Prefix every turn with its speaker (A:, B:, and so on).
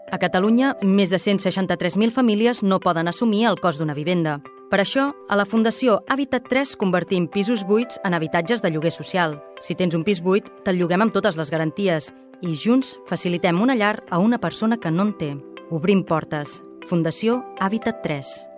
A: A Catalunya, més de 163.000 famílies no poden assumir el cost d'una vivenda. Per això, a la Fundació Habitat 3 convertim pisos buits en habitatges de lloguer social. Si tens un pis buit, te'l lloguem amb totes les garanties i junts facilitem una llar a una persona que no en té. Obrim portes. Fundació Habitat 3.